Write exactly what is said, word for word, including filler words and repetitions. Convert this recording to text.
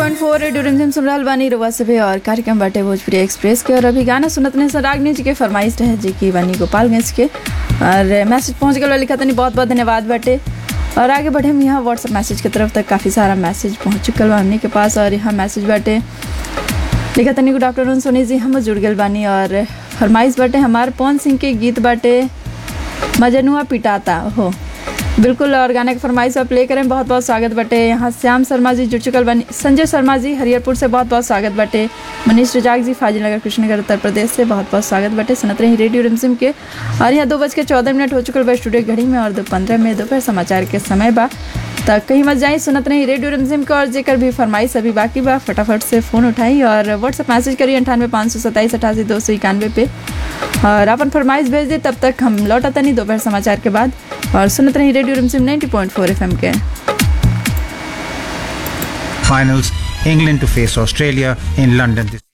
Point फोर radio रिमझिम सुन रहल बानी रउआ सभे और कार्यक्रम बाटे भोजपुरी एक्सप्रेस के। और अभी गाना सुनत ने रागनी जी के फरमाइश रहे जी की बानी गोपालगंज के और मैसेज पहुंच गया लिखा तनी बहुत बहुत धन्यवाद बाटे। और आगे बढ़े हम यहाँ व्हाट्सएप मैसेज की तरफ तक काफ़ी सारा मैसेज पहुँच चुकल बा हमने के पास। और यहाँ मैसेज बाटे लिखा तनी गुड आफ्टरनून सोनी जी, हम जुड़ गए बानी और फरमाइश बाटे हमार पवन सिंह के गीत बाटे मजनुआ पिटाता हो बिल्कुल। और गाने की फरमाइश आप प्ले करें, बहुत बहुत स्वागत बटे। यहाँ श्याम शर्मा जी जुड़ चुकल बनी, संजय शर्मा जी हरियरपुर से बहुत बहुत स्वागत बटे। मनीष रजाक जी फाजिलनगर कृष्णनगर उत्तर प्रदेश से बहुत बहुत स्वागत बटे। सुनत रही रेडियो रिमझिम के। और यहाँ दो बज के चौदह मिनट हो चुकल बा स्टूडियो घड़ी में और दो पंद्रह में दोपहर समाचार के समय बा तक कहीं मत जाई। सुनत रही रेडियो रिमझिम के और जेकर भी फरमाइश अभी बाकी बा फटाफट से फ़ोन उठाई और व्हाट्सएप मैसेज करिए अंठानवे पाँच सौ सत्ताईस अठासी दो सौ इक्यानवे पे और अपन फरमाइश भेज दे। तब तक हम लौटा तनी दोपहर समाचार के बाद और सुनत रही रेडियो रिमझिम नाइंटी पॉइंट फोर एफ एम के। Finals, England to face Australia in London.